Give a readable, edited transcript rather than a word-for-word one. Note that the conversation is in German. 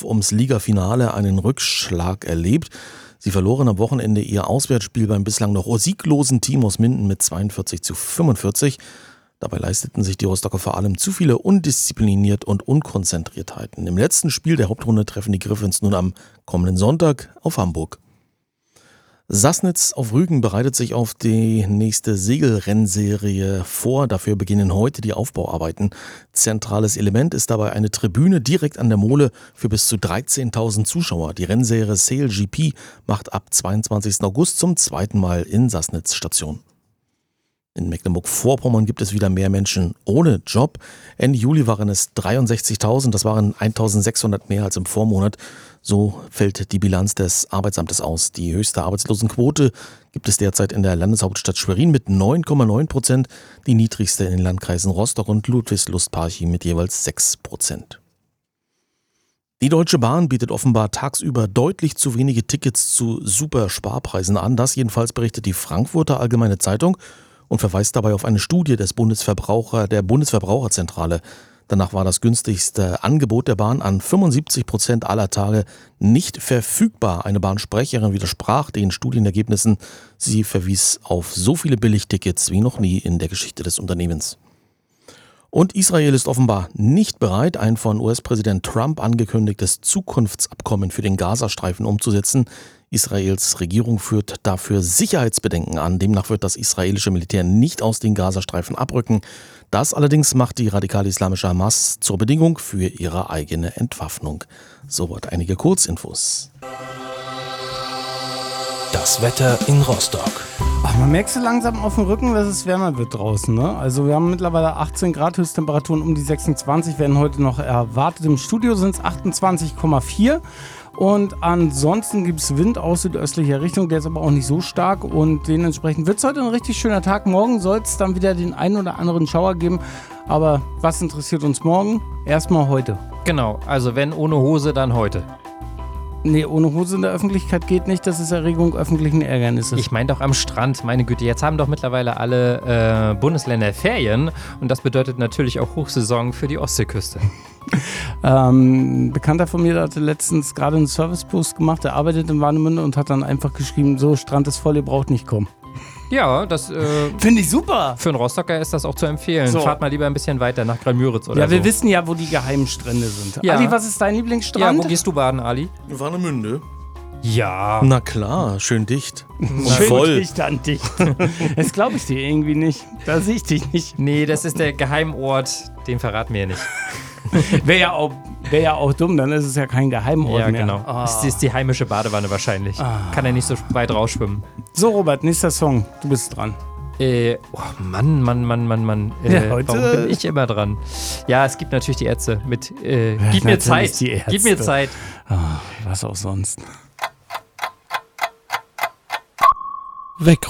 ums Ligafinale einen Rückschlag erlebt. Sie verloren am Wochenende ihr Auswärtsspiel beim bislang noch sieglosen Team aus Minden mit 42-45. Dabei leisteten sich die Rostocker vor allem zu viele Undiszipliniert und Unkonzentriertheiten. Im letzten Spiel der Hauptrunde treffen die Griffins nun am kommenden Sonntag auf Hamburg. Sassnitz auf Rügen bereitet sich auf die nächste Segelrennserie vor. Dafür beginnen heute die Aufbauarbeiten. Zentrales Element ist dabei eine Tribüne direkt an der Mole für bis zu 13.000 Zuschauer. Die Rennserie Sail GP macht ab 22. August zum zweiten Mal in Sassnitz Station. In Mecklenburg-Vorpommern gibt es wieder mehr Menschen ohne Job. Ende Juli waren es 63.000, das waren 1.600 mehr als im Vormonat. So fällt die Bilanz des Arbeitsamtes aus. Die höchste Arbeitslosenquote gibt es derzeit in der Landeshauptstadt Schwerin mit 9,9%, die niedrigste in den Landkreisen Rostock und Ludwigslust-Parchim mit jeweils 6%. Die Deutsche Bahn bietet offenbar tagsüber deutlich zu wenige Tickets zu Supersparpreisen an. Das jedenfalls berichtet die Frankfurter Allgemeine Zeitung und verweist dabei auf eine Studie der Bundesverbraucherzentrale. Danach war das günstigste Angebot der Bahn an 75% aller Tage nicht verfügbar. Eine Bahnsprecherin widersprach den Studienergebnissen. Sie verwies auf so viele Billigtickets wie noch nie in der Geschichte des Unternehmens. Und Israel ist offenbar nicht bereit, ein von US-Präsident Trump angekündigtes Zukunftsabkommen für den Gazastreifen umzusetzen. Israels Regierung führt dafür Sicherheitsbedenken an. Demnach wird das israelische Militär nicht aus den Gazastreifen abrücken. Das allerdings macht die radikal-islamische Hamas zur Bedingung für ihre eigene Entwaffnung. Soweit einige Kurzinfos. Das Wetter in Rostock. Ach, man merkt so langsam auf dem Rücken, dass es wärmer wird draußen. Ne? Also wir haben mittlerweile 18 Grad, Höchsttemperaturen um die 26, werden heute noch erwartet. Im Studio sind es 28,4. Und ansonsten gibt es Wind aus südöstlicher Richtung, der ist aber auch nicht so stark und dementsprechend wird es heute ein richtig schöner Tag. Morgen soll es dann wieder den einen oder anderen Schauer geben, aber was interessiert uns morgen? Erstmal heute. Genau, also wenn ohne Hose, dann heute. Nee, ohne Hose in der Öffentlichkeit geht nicht, das ist Erregung öffentlichen Ärgernisses. Ich meine doch am Strand, meine Güte, jetzt haben doch mittlerweile alle Bundesländer Ferien und das bedeutet natürlich auch Hochsaison für die Ostseeküste. Bekannter von mir hatte letztens gerade einen Servicepost gemacht, der arbeitet in Warnemünde und hat dann einfach geschrieben, so, Strand ist voll, ihr braucht nicht kommen. Ja, das finde ich super. Für einen Rostocker ist das auch zu empfehlen. So. Fahrt mal lieber ein bisschen weiter nach Graal-Müritz oder so. Ja, wir wissen ja, wo die geheimen Strände sind. Ja. Ali, was ist dein Lieblingsstrand? Ja, wo gehst du baden, Ali? Warnemünde. Ja. Na klar, schön dicht. Und Schön voll. dicht an dich. Das glaube ich dir irgendwie nicht. Da sehe ich dich nicht. Nee, das ist der Geheimort, den verraten wir nicht. Wäre ja auch dumm, dann ist es ja kein Geheimort Ja, mehr. genau. Das ist die heimische Badewanne wahrscheinlich. Kann er nicht so weit rausschwimmen. So, Robert, nächster Song. Du bist dran. Oh Mann. Ja, heute- Warum bin ich immer dran? Ja, es gibt natürlich die Ärzte mit Gib mir natürlich Zeit. die Ärzte. Gib mir Zeit. Was auch sonst. Weckruf.